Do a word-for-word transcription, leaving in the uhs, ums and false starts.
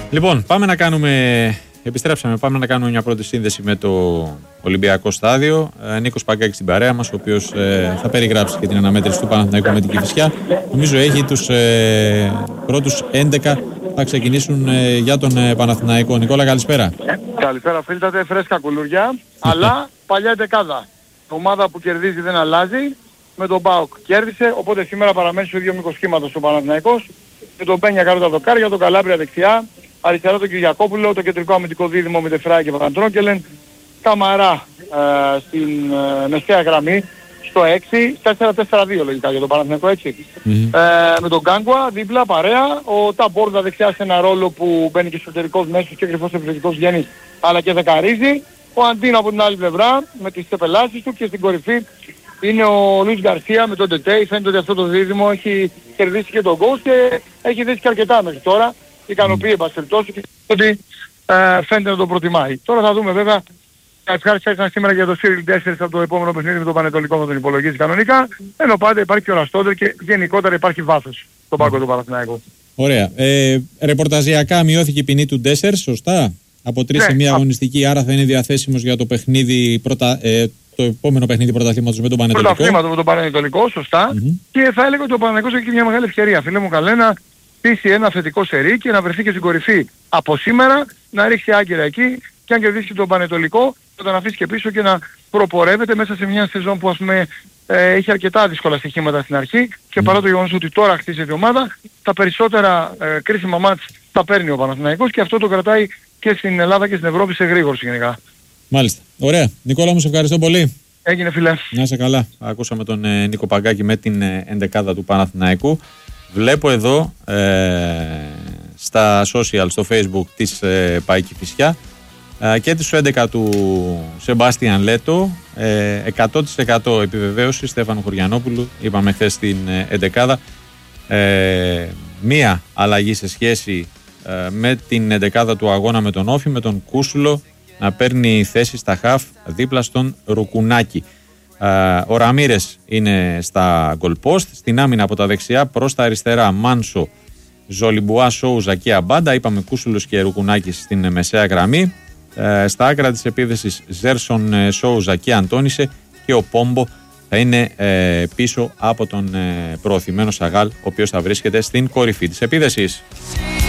Λοιπόν, πάμε να κάνουμε. Επιστρέψαμε, πάμε να κάνουμε μια πρώτη σύνδεση με το Ολυμπιακό Στάδιο. Ε, Νίκος Παγκάκης στην παρέα μας, ο οποίος ε, θα περιγράψει και την αναμέτρηση του Παναθηναϊκού με την Κηφισιά. Νομίζω έχει τους ε, πρώτους έντεκα θα ξεκινήσουν ε, για τον ε, Παναθηναϊκό. Νικόλα, καλησπέρα. Καλησπέρα, φίλτατε, φρέσκα κουλούρια, αλλά παλιά δεκάδα. Η ομάδα που κερδίζει δεν αλλάζει. Με τον ΠΑΟΚ κέρδισε, οπότε σήμερα παραμένει στο ίδιο μήκος σχήματος ο Παναθηναϊκός. Με τον Πένια κάτω τα δοκάρια, τον Καλάμπρια δεξιά. Αριστερά τον Κυριακόπουλο, το κεντρικό αμυντικό δίδυμο με Τεφράη και Βαγαντρόκελεν. Καμαρά ε, στην ε, μεσαία γραμμή στο έξι, τέσσερα τέσσερα δύο λογικά για τον Παναθηναϊκό, έτσι. Mm-hmm. Ε, με τον Γκάνγκουα δίπλα παρέα, ο Ταμπόρδα δεξιά σε ένα ρόλο που μπαίνει και εσωτερικός μέσος και κρυφός επιθετικός βγαίνει αλλά και δεκαρίζει. Ο Αντίνο από την άλλη πλευρά με τις επελάσεις του και στην κορυφή είναι ο Λουίς Γκαρσία με τον Τετέι. Φαίνεται ότι αυτό το δίδυμο έχει κερδίσει και τον γκολ και έχει δείξει και αρκετά μέχρι τώρα. Ικανοποιεί εν πάση περιπτώσει και ότι ε, φαίνεται να το προτιμάει. Τώρα θα δούμε βέβαια. Ευχάριστα ήρθαν σήμερα για το Σίριλ τέσσερα από το επόμενο παιχνίδι με τον Πανετολικό, θα τον υπολογίζει κανονικά. Ενώ πάντα υπάρχει και ο Ραστόντερ και γενικότερα υπάρχει βάθος στον πάγκο του Παναθηναϊκού. Ωραία. Ε, ρεπορταζιακά μειώθηκε η ποινή του Ντέσσερ, σωστά. Από τρεις ναι, σε μία α... αγωνιστική, άρα θα είναι διαθέσιμος για το παιχνίδι πρωτα... ε, το επόμενο παιχνίδι πρωταθλήματος με τον Πανετολικό. Πρωταθλήματος με τον Πανετολικό, σωστά. Mm-hmm. Και θα έλεγα ότι ο Πανετολικός έχει μια μεγάλη ευκαιρία. Φίλε μου, καλέ να στήσει ένα θετικό σερί και να βρεθεί και στην κορυφή από σήμερα, να ρίξει άγκυρα εκεί και αν κερδίσει τον Πανετολικό, θα τον αφήσει και πίσω και να προπορεύεται μέσα σε μια σεζόν που ας πούμε ε, έχει αρκετά δύσκολα στοιχήματα στην αρχή και mm. παρά το γεγονός ότι τώρα χτίζεται η ομάδα, τα περισσότερα ε, κρίσιμα μάτς τα παίρνει ο Παναθηναϊκός και αυτό το κρατάει και στην Ελλάδα και στην Ευρώπη σε γρήγορση γενικά. Μάλιστα. Ωραία. Νικόλα μου, σε ευχαριστώ πολύ. Έγινε φίλε. Να είσαι καλά. Ακούσαμε τον ε, Νίκο Παγκάκη με την ε, εντεκάδα του Παναθηναϊκού. Βλέπω εδώ ε, στα social, στο Facebook της ε, ΠΑΕ Κηφισιά ε, και τις έντεκα του Σεμπάστιαν Λέτο, ε, εκατό τοις εκατό επιβεβαίωση Στέφανου Χωριανόπουλου, είπαμε χθες στην ε, εντεκάδα. Ε, μία αλλαγή σε σχέση ε, με την εντεκάδα του αγώνα με τον Όφη, με τον Κούσουλο να παίρνει θέση στα χαφ δίπλα στον Ρουκουνάκη. Uh, ο Ραμίρες είναι στα goal post, στην άμυνα από τα δεξιά προς τα αριστερά Μάνσο, Ζολιμπουά, Σόουζα και Αμπάντα. Είπαμε Κούσουλος και Ρουκουνάκης στην μεσαία γραμμή. Uh, στα άκρα της επίθεσης Ζέρσον, Σόουζα και Αντώνισε και ο Πόμπο θα είναι uh, πίσω από τον uh, προωθημένο Σαγάλ, ο οποίος θα βρίσκεται στην κορυφή της επίθεσης.